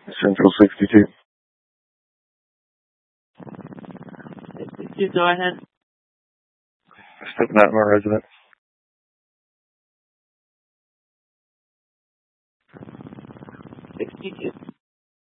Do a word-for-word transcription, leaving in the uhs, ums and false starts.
Central sixty-two. sixty-two, go ahead. Stepping out of my residence. sixty-two.